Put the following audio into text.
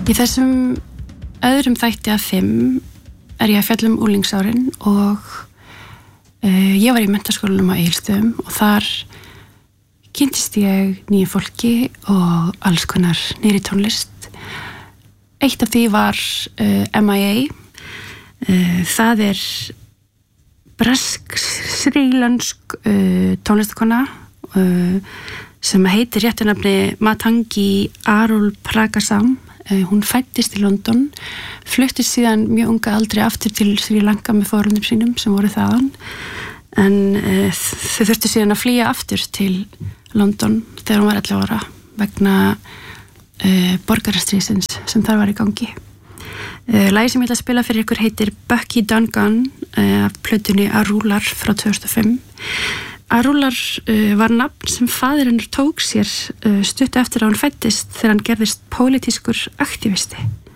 Í þessum öðrum þætti af 5 ég að fjalla unglingsárin og ég var í menntaskólanum á Egilsstöðum og þar kynntist ég nýju fólki og alls konar nýrri tónlist. Eitt af því var MIA. Það bresk srílönsk tónlistakona sem heitir réttunafni Matangi Arulpragasam. Hún fæddist í London, fluttist síðan mjög unga aldri aftur til Sri Lanka með foreldrum sínum sem voru þaðan, en þau þurftu síðan að flýja aftur til London þegar hún var 11 ára vegna borgarastríðsins sem þar var í gangi. Lagið sem ég ætla að spila fyrir ykkur heitir Bucky Dungan af plötunni Arular frá 2005. Arular var nafn sem faðir hennar tók sér stuttu eftir að hún fæddist þegar hann gerðist pólitískur aktivisti.